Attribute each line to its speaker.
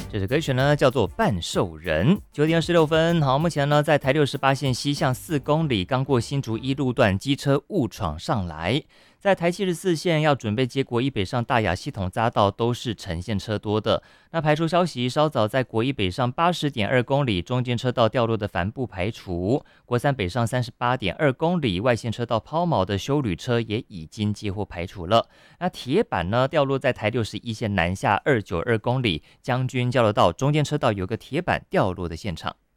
Speaker 1: 这首歌曲呢叫做《半兽人》。9点16分，好，目前呢在台68线西向4公里，刚过新竹一路段，机车误闯上来。在台74线要准备接国一北上大雅系统匝道，都是呈现车多的。那排除消息，稍早在国一北上80.2公里，中间车道掉落的帆布排除；国三北上38.2公里，外线车道抛锚的休旅车也已经接获排除了。那铁板呢掉落在台61线南下292公里，将军交流道中间车道有个铁板掉落的现场。